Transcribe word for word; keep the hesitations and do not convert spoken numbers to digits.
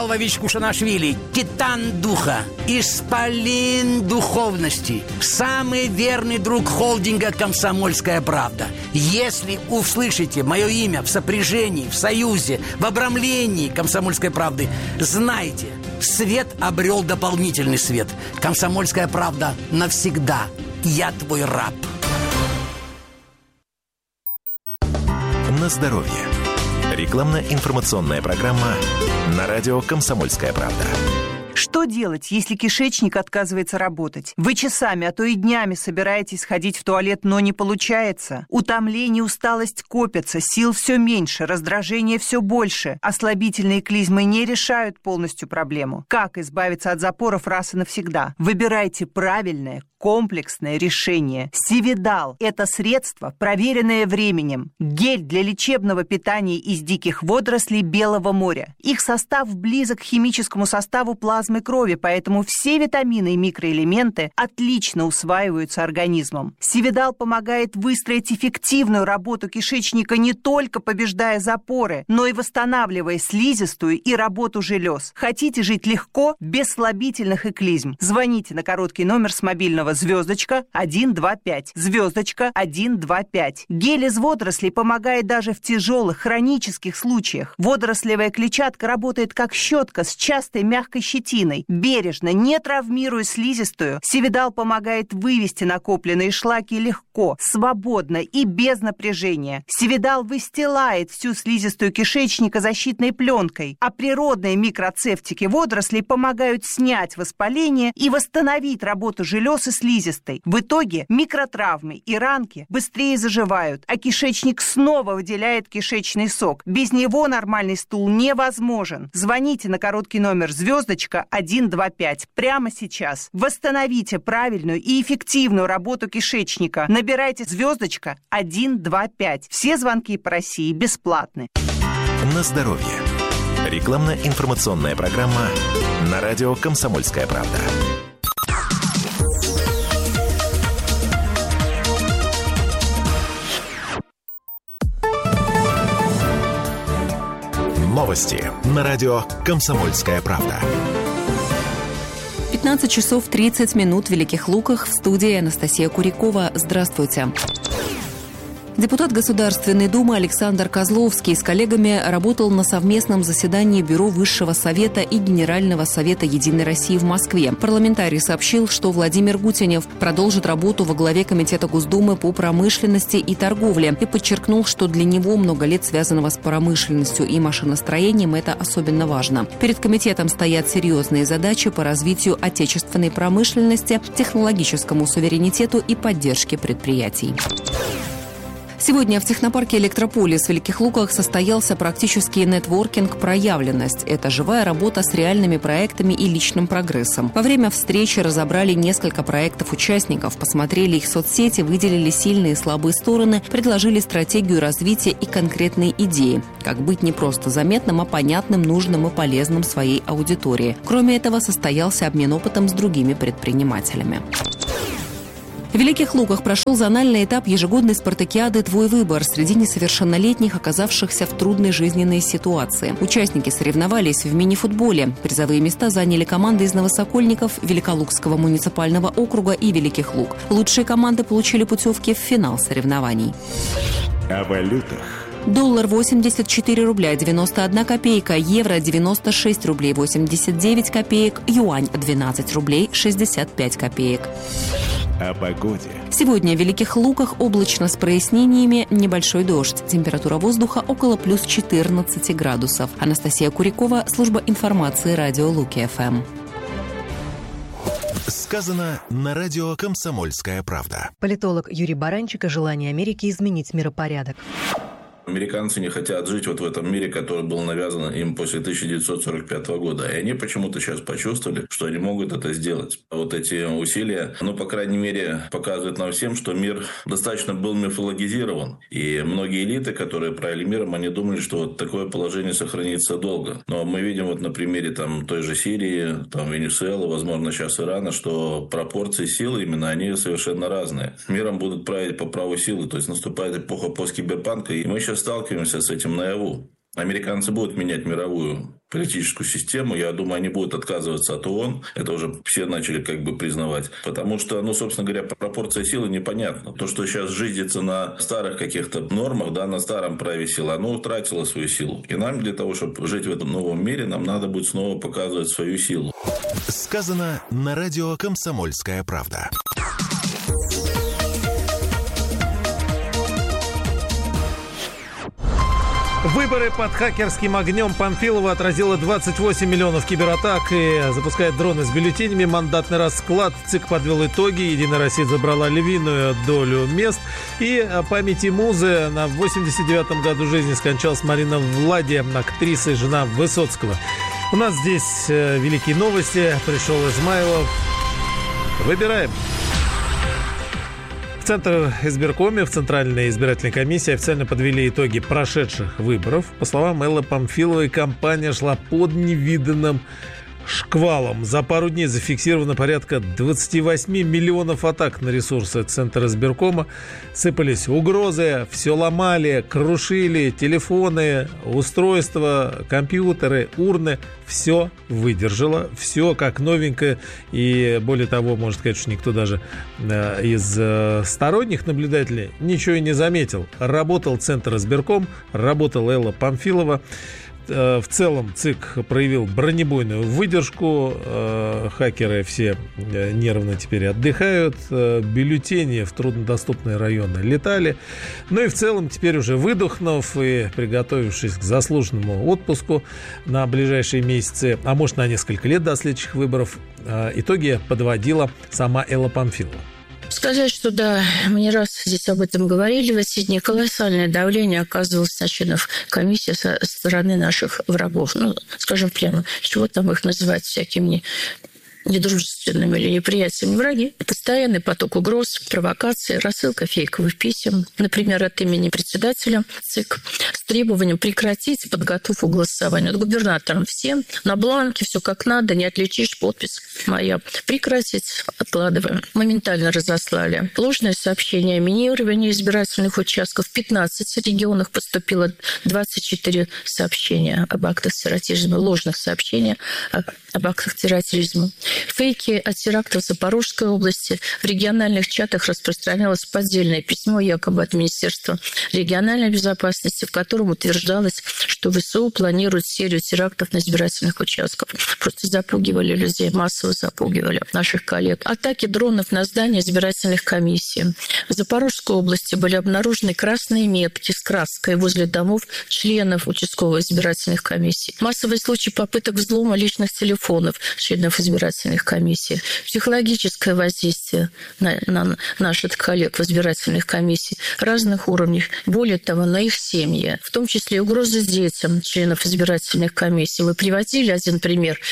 Павлович Кушанашвили, титан духа, исполин духовности, самый верный друг холдинга «Комсомольская правда». Если услышите мое имя в сопряжении, в союзе, в обрамлении «Комсомольской правды», знайте, свет обрел дополнительный свет. «Комсомольская правда» навсегда. Я твой раб. На здоровье. Рекламно-информационная программа на радио «Комсомольская правда». Что делать, если кишечник отказывается работать? Вы часами, а то и днями собираетесь ходить в туалет, но не получается. Утомление, усталость копятся, сил все меньше, раздражение все больше. Ослабительные клизмы не решают полностью проблему. Как избавиться от запоров раз и навсегда? Выбирайте правильное, комплексное решение. Сивидал – это средство, проверенное временем. Гель для лечебного питания из диких водорослей Белого моря. Их состав близок к химическому составу плазмы крови, поэтому все витамины и микроэлементы отлично усваиваются организмом. Сивидал помогает выстроить эффективную работу кишечника, не только побеждая запоры, но и восстанавливая слизистую и работу желез. Хотите жить легко, без слабительных и клизм? Звоните на короткий номер с мобильного звездочка один два пять, звездочка один два пять. Гель из водорослей помогает даже в тяжелых хронических случаях. Водорослевая клетчатка работает как щетка с частой мягкой щетиной. Бережно, не травмируя слизистую, Сивидал помогает вывести накопленные шлаки легко, свободно и без напряжения. Сивидал выстилает всю слизистую кишечника защитной пленкой, а природные микроцефтики водорослей помогают снять воспаление и восстановить работу желез и слизистой. В итоге микротравмы и ранки быстрее заживают, а кишечник снова выделяет кишечный сок. Без него нормальный стул невозможен. Звоните на короткий номер звездочка один два пять прямо сейчас. Восстановите правильную и эффективную работу кишечника. Набирайте звездочка один два пять. Все звонки по России бесплатны. На здоровье. Рекламно-информационная программа на радио «Комсомольская правда». Новости на радио «Комсомольская правда». пятнадцать часов тридцать минут в Великих Луках. В студии Анастасия Курякова. Здравствуйте. Депутат Государственной Думы Александр Козловский с коллегами работал на совместном заседании Бюро Высшего Совета и Генерального Совета Единой России в Москве. Парламентарий сообщил, что Владимир Гутенев продолжит работу во главе Комитета Госдумы по промышленности и торговле и подчеркнул, что для него много лет связанного с промышленностью и машиностроением это особенно важно. Перед комитетом стоят серьезные задачи по развитию отечественной промышленности, технологическому суверенитету и поддержке предприятий. Сегодня в технопарке «Электрополис» в Великих Луках состоялся практический нетворкинг «Проявленность». Это живая работа с реальными проектами и личным прогрессом. Во время встречи разобрали несколько проектов участников, посмотрели их соцсети, выделили сильные и слабые стороны, предложили стратегию развития и конкретные идеи. Как быть не просто заметным, а понятным, нужным и полезным своей аудитории. Кроме этого, состоялся обмен опытом с другими предпринимателями. В Великих Луках прошел зональный этап ежегодной спартакиады «Твой выбор» среди несовершеннолетних, оказавшихся в трудной жизненной ситуации. Участники соревновались в мини-футболе. Призовые места заняли команды из Новосокольников, Великолукского муниципального округа и Великих Лук. Лучшие команды получили путевки в финал соревнований. О валютах. Доллар восемьдесят четыре рубля девяносто одна копейка, евро девяносто шесть рублей восемьдесят девять копеек, юань двенадцать рублей шестьдесят пять копеек. О погоде. Сегодня в Великих Луках облачно с прояснениями, небольшой дождь. Температура воздуха около плюс четырнадцати градусов. Анастасия Курякова, служба информации радио Луки-ФМ. Сказано на радио «Комсомольская правда». Политолог Юрий Баранчик о желании Америки изменить миропорядок. Американцы не хотят жить вот в этом мире, который был навязан им после тысяча девятьсот сорок пятого года. И они почему-то сейчас почувствовали, что они могут это сделать. Вот эти усилия, ну, по крайней мере, показывают нам всем, что мир достаточно был мифологизирован. И многие элиты, которые правили миром, они думали, что вот такое положение сохранится долго. Но мы видим вот на примере там, той же Сирии, там, Венесуэлы, возможно, сейчас Ирана, что пропорции силы именно, они совершенно разные. Миром будут править по праву силы. То есть наступает эпоха посткиберпанка, и мы сейчас сталкиваемся с этим наяву. Американцы будут менять мировую политическую систему. Я думаю, они будут отказываться от ООН. Это уже все начали как бы признавать. Потому что, ну, собственно говоря, пропорция силы непонятна. То, что сейчас жизнится на старых каких-то нормах, да, на старом праве силы, оно утратило свою силу. И нам для того, чтобы жить в этом новом мире, нам надо будет снова показывать свою силу. Сказано на радио «Комсомольская правда». Выборы под хакерским огнем Памфилова отразило двадцать восемь миллионов кибератак и запускает дроны с бюллетенями. Мандатный расклад. ЦИК подвел итоги. Единая Россия забрала львиную долю мест. И памяти музы. На восемьдесят девятом году жизни скончалась Марина Влади, актриса и жена Высоцкого. У нас здесь великие новости. Пришел Измайлов. Выбираем. В Центр избиркоме, в Центральной избирательной комиссии официально подвели итоги прошедших выборов. По словам Эллы Памфиловой, кампания шла под невиданным шквалом. За пару дней зафиксировано порядка двадцать восемь миллионов атак на ресурсы Центра избиркома. Сыпались угрозы, все ломали, крушили, телефоны, устройства, компьютеры, урны. Все выдержало, все как новенькое. И более того, можно сказать, что никто даже из сторонних наблюдателей ничего и не заметил. Работал Центр избирком, работала Элла Памфилова. В целом ЦИК проявил бронебойную выдержку. Хакеры все нервно теперь отдыхают. Бюллетени в труднодоступные районы летали. Ну и в целом теперь уже выдохнув и приготовившись к заслуженному отпуску на ближайшие месяцы, а может на несколько лет до следующих выборов, итоги подводила сама Элла Памфилова. Сказать, что да, мы не раз здесь об этом говорили. В эти дни колоссальное давление оказывалось на членов комиссии со стороны наших врагов. Ну, скажем прямо, чего там их называть всякими недружественными или неприятельными враги. Постоянный поток угроз, провокаций, рассылка фейковых писем, например, от имени председателя ЦИК, с требованием прекратить подготовку голосования. От губернатором всем на бланке, все как надо, не отличишь, подпись моя. Прекратить, откладываем. Моментально разослали. Ложное сообщение о минировании избирательных участков. В пятнадцати регионах поступило двадцать четыре сообщения об актах терроризма, ложных сообщений об актах терроризма. Фейки о терактах в Запорожской области. В региональных чатах распространялось поддельное письмо якобы от Министерства региональной безопасности, в котором утверждалось, что ВСУ планирует серию терактов на избирательных участках. Просто запугивали людей, массово запугивали наших коллег. Атаки дронов на здания избирательных комиссий. В Запорожской области были обнаружены красные метки с краской возле домов членов участковых избирательных комиссий. Массовый случай попыток взлома личных телефонов членов избирательных комиссий, психологическое воздействие на, на наших коллег в избирательных комиссиях разных уровней, более того, на их семьи, в том числе угрозы детям членов избирательных комиссий. Вы приводили один пример